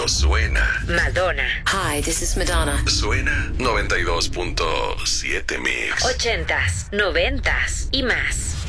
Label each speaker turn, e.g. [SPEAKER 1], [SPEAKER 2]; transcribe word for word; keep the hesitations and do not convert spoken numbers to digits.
[SPEAKER 1] suena.
[SPEAKER 2] Madonna.
[SPEAKER 3] Hi, this is Madonna.
[SPEAKER 1] Suena noventa y dos punto siete Mix.
[SPEAKER 2] Ochentas, noventas y más.